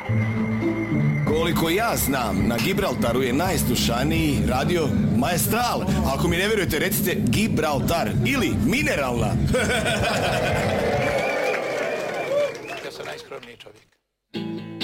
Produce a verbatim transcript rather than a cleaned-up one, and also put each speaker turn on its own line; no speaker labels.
Koliko ja znam, na Gibraltaru je najslušaniji radio Maestral. Ako mi ne vjerujete, recite Gibraltar ili Mineralna.
Ja sam najskromniji čovjek.